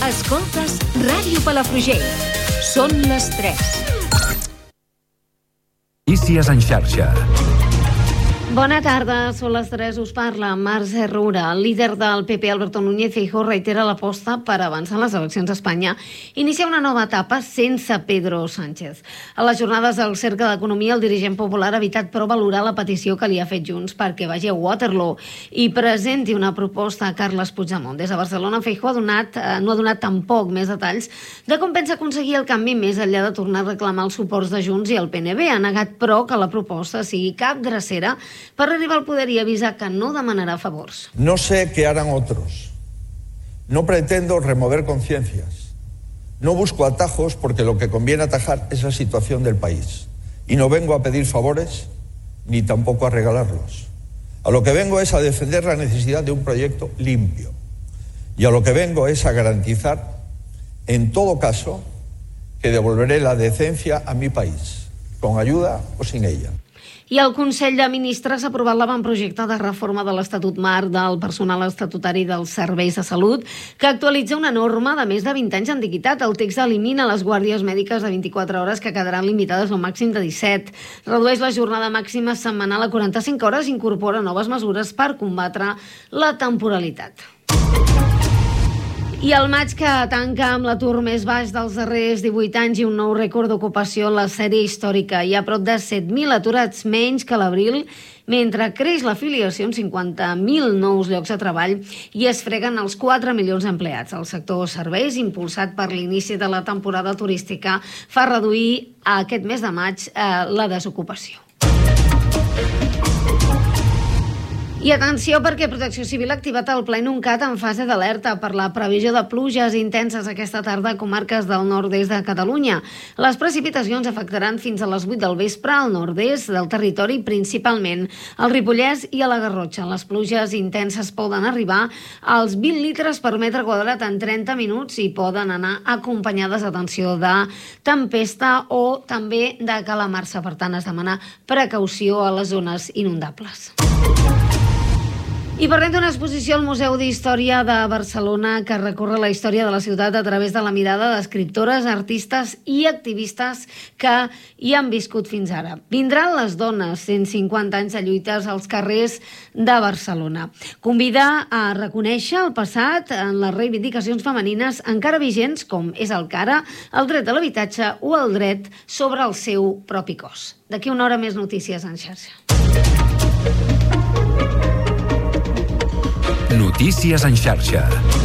Escoltes Ràdio Palafrugell. Són les 3. Notícies en xarxa. Bona tarda, són les 3, us parla Mercè Roura. El líder del PP, Alberto Núñez Feijóo, reitera l'aposta per avançar en les eleccions a Espanya i iniciar una nova etapa sense Pedro Sánchez. A les jornades del Cercle d'Economia, el dirigent popular ha evitat però valorar la petició que li ha fet Junts perquè vagi a Waterloo i presenti una proposta a Carles Puigdemont. Des de Barcelona, Feijóo no ha donat tampoc més detalls de com pensa aconseguir el canvi més enllà de tornar a reclamar els suports de Junts i el PNB. Ha negat, però, que la proposta sigui cap drecera per arribar al poder y avisa que no demanará favors. No sé qué harán otros. No pretendo remover conciencias. No busco atajos porque lo que conviene atajar es la situación del país. Y no vengo a pedir favores ni tampoco a regalarlos. A lo que vengo es a defender la necesidad de un proyecto limpio. Y a lo que vengo es a garantizar, en todo caso, que devolveré la decencia a mi país, con ayuda o sin ella. I el Consell de Ministres ha aprovat l'avantprojecte de reforma de l'Estatut Marc del personal estatutari dels serveis de salut, que actualitza una norma de més de 20 anys d'antiguitat. El text elimina les guàrdies mèdiques de 24 hores que quedaran limitades a un màxim de 17. Redueix la jornada màxima setmanal a 45 hores i incorpora noves mesures per combatre la temporalitat. I el maig que tanca amb l'atur més baix dels darrers 18 anys i un nou rècord d'ocupació en la sèrie històrica. Hi ha prop de 7.000 aturats menys que l'abril, mentre creix l'afiliació amb 50.000 nous llocs de treball i es freguen els 4 milions d'empleats. El sector serveis, impulsat per l'inici de la temporada turística, fa reduir aquest mes de maig la desocupació. I atenció, perquè Protecció Civil ha activat el Pla Inuncat en fase d'alerta per la previsió de pluges intenses aquesta tarda a comarques del nord-est de Catalunya. Les precipitacions afectaran fins a les 8 del vespre al nord-est del territori, principalment al Ripollès i a la Garrotxa. Les pluges intenses poden arribar als 20 litres per metre quadrat en 30 minuts i poden anar acompanyades, atenció, de tempesta o també de calamarsa. Per tant, es demana precaució a les zones inundables. I parlem d'una exposició al Museu d'Història de Barcelona que recorre la història de la ciutat a través de la mirada d'escriptores, artistes i activistes que hi han viscut fins ara. Vindran les dones, 150 anys de lluites als carrers de Barcelona. Convida a reconèixer el passat en les reivindicacions femenines encara vigents, com és el que ara, el dret a l'habitatge o el dret sobre el seu propi cos. D'aquí una hora més notícies en xarxa. Notícies en xarxa.